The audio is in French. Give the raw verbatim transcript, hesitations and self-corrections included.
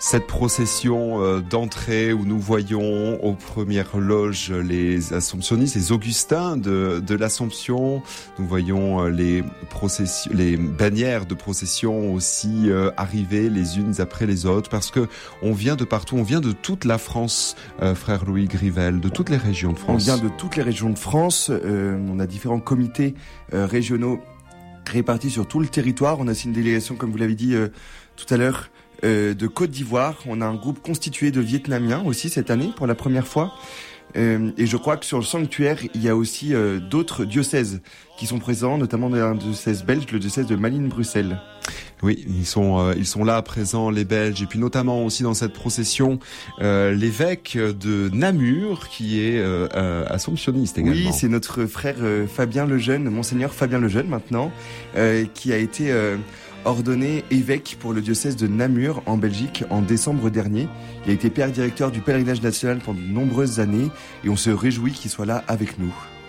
Cette procession euh, d'entrée où nous voyons aux premières loges les Assomptionnistes, les Augustins de, de l'Assomption. Nous voyons euh, les processions, les bannières de procession aussi euh, arriver les unes après les autres, parce que on vient de partout, on vient de toute la France, euh, frère Louis Grivel, de toutes les régions de France. On vient de toutes les régions de France. Euh, on a différents comités euh, régionaux répartis sur tout le territoire. On a aussi une délégation, comme vous l'avez dit euh, tout à l'heure, euh, de Côte d'Ivoire. On a un groupe constitué de Vietnamiens aussi cette année pour la première fois. Euh, et je crois que sur le sanctuaire, il y a aussi euh, d'autres diocèses qui sont présents, notamment un diocèse belge, le diocèse de Malines-Bruxelles. Oui, ils sont euh, ils sont là présents, les Belges, et puis notamment aussi dans cette procession euh, l'évêque de Namur qui est euh, euh, assomptionniste également. Oui, c'est notre frère euh, Fabien Lejeune, monseigneur Fabien Lejeune maintenant, euh, qui a été euh, ordonné évêque pour le diocèse de Namur en Belgique en décembre dernier. Il a été père directeur du pèlerinage national pendant de nombreuses années et on se réjouit qu'il soit là avec nous.